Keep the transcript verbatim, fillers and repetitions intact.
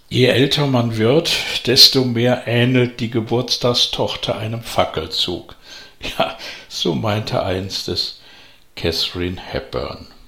Je älter man wird, desto mehr ähnelt die Geburtstagstochter einem Fackelzug. Ja, so meinte einst es Katharine Hepburn.